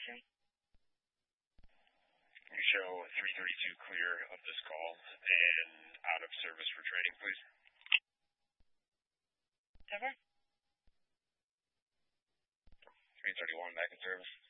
station. You show 332 clear of this call and out of service for training, please. Over. 331 back in service.